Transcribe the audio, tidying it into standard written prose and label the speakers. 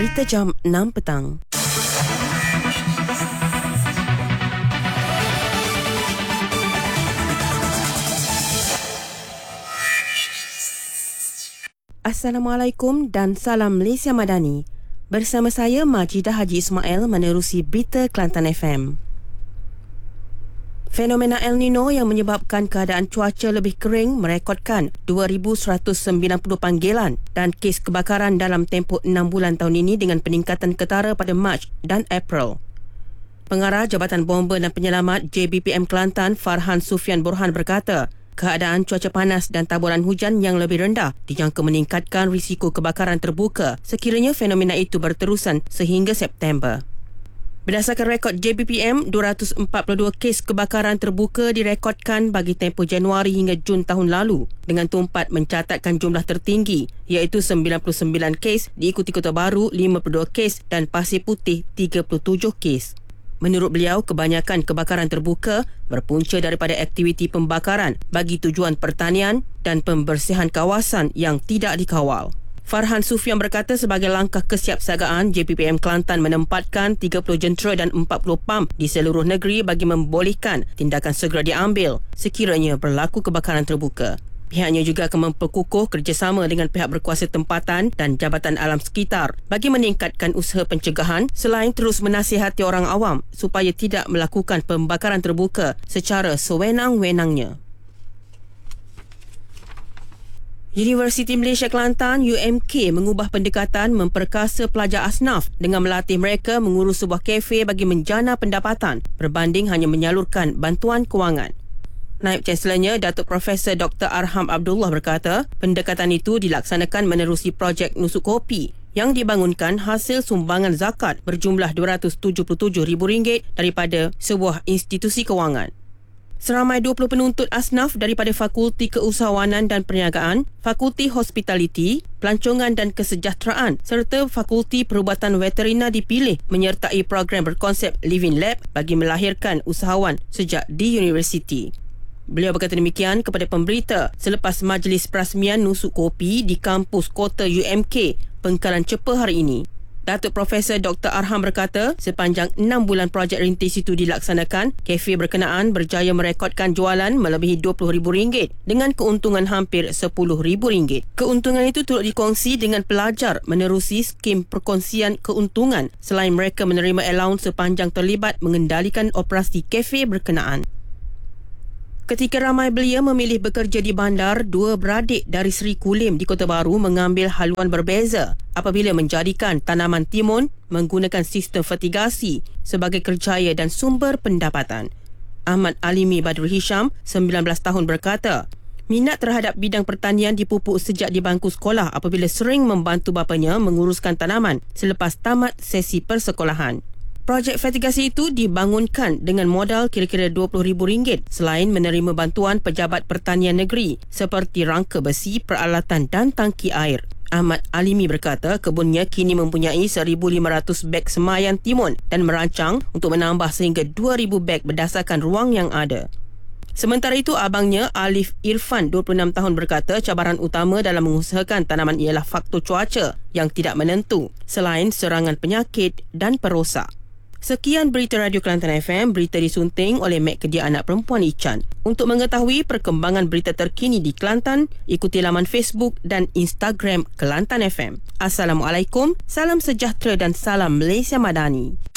Speaker 1: Berita jam 6 petang. Assalamualaikum dan salam Malaysia Madani. Bersama saya Majidah Haji Ismail menerusi Berita Kelantan FM. Fenomena El Nino yang menyebabkan keadaan cuaca lebih kering merekodkan 2,190 panggilan dan kes kebakaran dalam tempoh 6 bulan tahun ini dengan peningkatan ketara pada Mac dan April. Pengarah Jabatan Bomba dan Penyelamat JBPM Kelantan Farhan Sufian Borhan berkata, keadaan cuaca panas dan taburan hujan yang lebih rendah dijangka meningkatkan risiko kebakaran terbuka sekiranya fenomena itu berterusan sehingga September. Berdasarkan rekod JBPM, 242 kes kebakaran terbuka direkodkan bagi tempoh Januari hingga Jun tahun lalu dengan tumpat mencatatkan jumlah tertinggi iaitu 99 kes, diikuti Kota Baru 52 kes dan Pasir Putih 37 kes. Menurut beliau, kebanyakan kebakaran terbuka berpunca daripada aktiviti pembakaran bagi tujuan pertanian dan pembersihan kawasan yang tidak dikawal. Farhan Sufian berkata sebagai langkah kesiapsiagaan, JBPM Kelantan menempatkan 30 jentera dan 40 pam di seluruh negeri bagi membolehkan tindakan segera diambil sekiranya berlaku kebakaran terbuka. Pihaknya juga akan memperkukuh kerjasama dengan pihak berkuasa tempatan dan Jabatan Alam Sekitar bagi meningkatkan usaha pencegahan selain terus menasihati orang awam supaya tidak melakukan pembakaran terbuka secara sewenang-wenangnya. Universiti Malaysia Kelantan UMK mengubah pendekatan memperkasa pelajar asnaf dengan melatih mereka mengurus sebuah kafe bagi menjana pendapatan berbanding hanya menyalurkan bantuan kewangan. Naib Chancelornya Datuk Profesor Dr. Arham Abdullah berkata, pendekatan itu dilaksanakan menerusi projek Nusuk Kopi yang dibangunkan hasil sumbangan zakat berjumlah RM277,000 daripada sebuah institusi kewangan. Seramai 20 penuntut asnaf daripada Fakulti Keusahawanan dan Perniagaan, Fakulti Hospitality, Pelancongan dan Kesejahteraan serta Fakulti Perubatan Veterina dipilih menyertai program berkonsep Living Lab bagi melahirkan usahawan sejak di universiti. Beliau berkata demikian kepada pemberita selepas majlis perasmian Nusuk Kopi di kampus Kota UMK, Pengkalan Cepa hari ini. Datuk Profesor Dr. Arham berkata, sepanjang 6 bulan projek rintis itu dilaksanakan, kafe berkenaan berjaya merekodkan jualan melebihi RM20,000 dengan keuntungan hampir RM10,000. Keuntungan itu turut dikongsi dengan pelajar menerusi skim perkongsian keuntungan selain mereka menerima allowance sepanjang terlibat mengendalikan operasi kafe berkenaan. Ketika ramai belia memilih bekerja di bandar, dua beradik dari Seri Kulim di Kota Baru mengambil haluan berbeza apabila menjadikan tanaman timun menggunakan sistem fertigasi sebagai kerjaya dan sumber pendapatan. Ahmad Alimi Badrul Hisham, 19 tahun berkata, minat terhadap bidang pertanian dipupuk sejak di bangku sekolah apabila sering membantu bapanya menguruskan tanaman selepas tamat sesi persekolahan. Projek fertigasi itu dibangunkan dengan modal kira-kira RM20,000 selain menerima bantuan Pejabat Pertanian Negeri seperti rangka besi, peralatan dan tangki air. Ahmad Alimi berkata kebunnya kini mempunyai 1,500 beg semayan timun dan merancang untuk menambah sehingga 2,000 beg berdasarkan ruang yang ada. Sementara itu, abangnya Alif Irfan, 26 tahun berkata cabaran utama dalam mengusahakan tanaman ialah faktor cuaca yang tidak menentu selain serangan penyakit dan perosak. Sekian berita Radio Kelantan FM, berita disunting oleh Mek Kedia Anak Perempuan Ichan. Untuk mengetahui perkembangan berita terkini di Kelantan, ikuti laman Facebook dan Instagram Kelantan FM. Assalamualaikum, salam sejahtera dan salam Malaysia Madani.